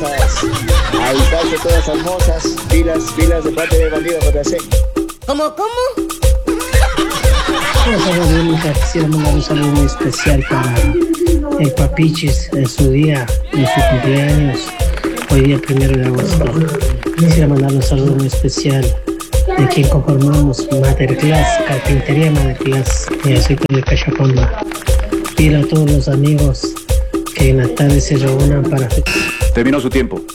hermosas. Ahí paso todas hermosas. Pilas de parte de bandido JC. ¿Cómo? Quisiera mandar un saludo muy especial para el Papichis en su día, en su cumpleaños, hoy día 1 de agosto. Quisiera mandar un saludo muy especial de quien conformamos Masterclass, Carpintería Masterclass, y así con el Cachapamba. Pido a todos los amigos que en la tarde se reúnan para... Terminó su tiempo.